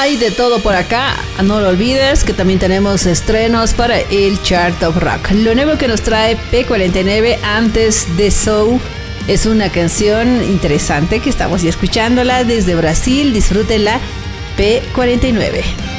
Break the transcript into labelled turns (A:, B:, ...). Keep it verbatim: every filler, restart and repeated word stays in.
A: hay de todo por acá. No lo olvides que también tenemos estrenos para el Chart of Rock. Lo nuevo que nos trae P cuarenta y nueve antes de So es una canción interesante que estamos ya escuchándola desde Brasil. Disfrútenla, P cuarenta y nueve.